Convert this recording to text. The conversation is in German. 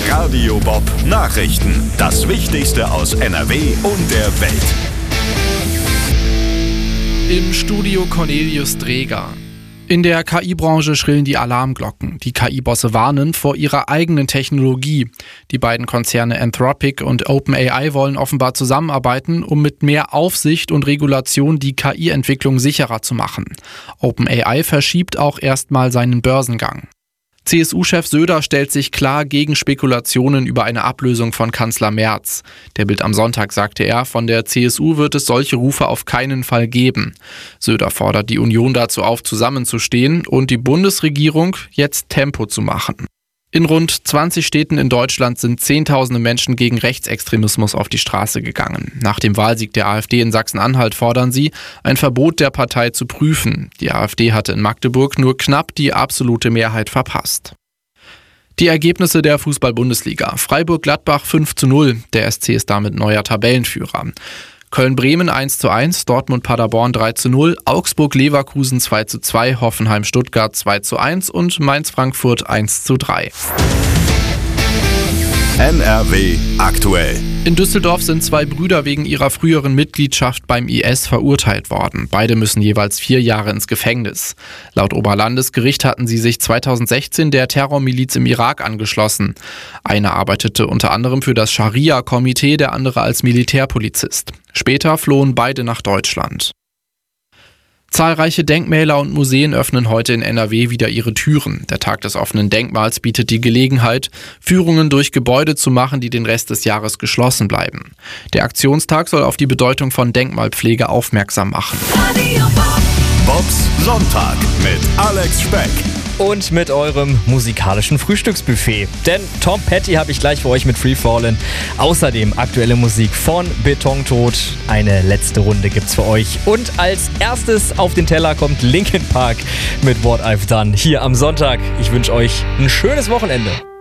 Radio Bob Nachrichten. Das Wichtigste aus NRW und der Welt. Im Studio Cornelius Dreger. In der KI-Branche schrillen die Alarmglocken. Die KI-Bosse warnen vor ihrer eigenen Technologie. Die beiden Konzerne Anthropic und OpenAI wollen offenbar zusammenarbeiten, um mit mehr Aufsicht und Regulation die KI-Entwicklung sicherer zu machen. OpenAI verschiebt auch erstmal seinen Börsengang. CSU-Chef Söder stellt sich klar gegen Spekulationen über eine Ablösung von Kanzler Merz. Der Bild am Sonntag sagte er, von der CSU wird es solche Rufe auf keinen Fall geben. Söder fordert die Union dazu auf, zusammenzustehen und die Bundesregierung jetzt Tempo zu machen. In rund 20 Städten in Deutschland sind Zehntausende Menschen gegen Rechtsextremismus auf die Straße gegangen. Nach dem Wahlsieg der AfD in Sachsen-Anhalt fordern sie, ein Verbot der Partei zu prüfen. Die AfD hatte in Magdeburg nur knapp die absolute Mehrheit verpasst. Die Ergebnisse der Fußball-Bundesliga. Freiburg-Gladbach 5:0. Der SC ist damit neuer Tabellenführer. Köln-Bremen 1:1, Dortmund-Paderborn 3:0, Augsburg-Leverkusen 2:2, Hoffenheim-Stuttgart 2:1 und Mainz-Frankfurt 1:3. NRW aktuell. In Düsseldorf sind 2 Brüder wegen ihrer früheren Mitgliedschaft beim IS verurteilt worden. Beide müssen jeweils 4 Jahre ins Gefängnis. Laut Oberlandesgericht hatten sie sich 2016 der Terrormiliz im Irak angeschlossen. Einer arbeitete unter anderem für das Scharia-Komitee, der andere als Militärpolizist. Später flohen beide nach Deutschland. Zahlreiche Denkmäler und Museen öffnen heute in NRW wieder ihre Türen. Der Tag des offenen Denkmals bietet die Gelegenheit, Führungen durch Gebäude zu machen, die den Rest des Jahres geschlossen bleiben. Der Aktionstag soll auf die Bedeutung von Denkmalpflege aufmerksam machen. Bobs Sonntag mit Alex Speck. Und mit eurem musikalischen Frühstücksbuffet. Denn Tom Petty habe ich gleich für euch mit Free Fallin'. Außerdem aktuelle Musik von Betontod. Eine letzte Runde gibt's für euch. Und als erstes auf den Teller kommt Linkin Park mit What I've Done hier am Sonntag. Ich wünsche euch ein schönes Wochenende.